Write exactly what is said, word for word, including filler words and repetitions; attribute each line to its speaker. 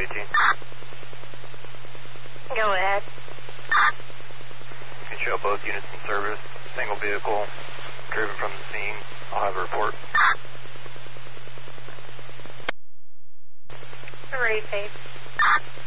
Speaker 1: eighteen.
Speaker 2: Go ahead.
Speaker 1: You can show both units in service. Single vehicle driven from the scene. I'll have a report.
Speaker 2: Ready, Faith.